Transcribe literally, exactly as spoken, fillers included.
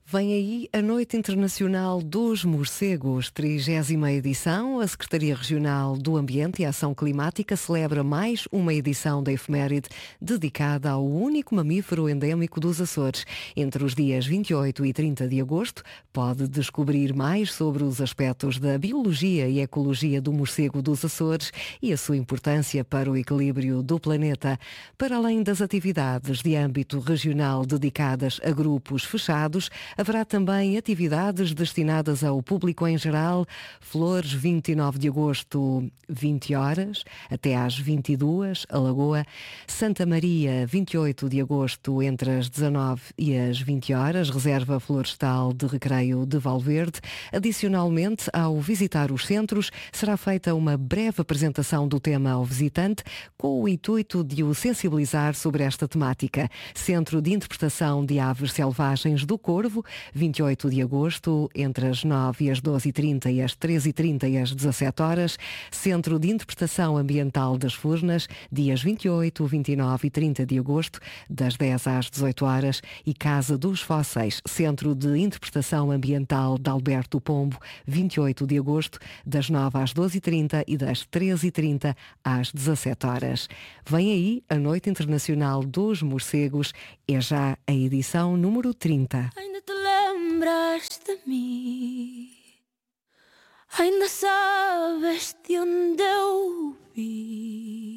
Vem aí a Noite Internacional dos Morcegos, trigésima edição. A Secretaria Regional do Ambiente e Ação Climática celebra mais uma edição da efeméride dedicada ao único mamífero endémico dos Açores. Entre os dias vinte e oito e trinta de agosto, pode descobrir mais sobre os aspectos da biologia e ecologia do morcego dos Açores e a sua importância para o equilíbrio do planeta. Para além das atividades de âmbito regional dedicadas a grupos fechados, haverá também atividades destinadas ao público em geral. Flores, vinte e nove de agosto, vinte horas, até às vinte e duas, Alagoa. Santa Maria, vinte e oito de agosto, entre as dezanove e as vinte horas, Reserva Florestal de Recreio de Valverde. Adicionalmente, ao visitar os centros, será feita uma breve apresentação do tema ao visitante, com o intuito de o sensibilizar sobre esta temática. Centro de Interpretação de Aves Selvagens do Corvo, vinte e oito de agosto, entre as nove e as doze e trinta e as treze e trinta e as dezassete horas. Centro de Interpretação Ambiental das Furnas, dias vinte e oito, vinte e nove e trinta de agosto, das dez às dezoito horas. E Casa dos Fósseis, Centro de Interpretação Ambiental de Alberto Pombo, vinte e oito de agosto, das nove às doze e trinta e das treze e trinta às dezassete horas. Vem aí a Noite Internacional dos Morcegos, é já a edição número trinta. Ainda te lembras de mim? Ainda sabes de onde eu vim?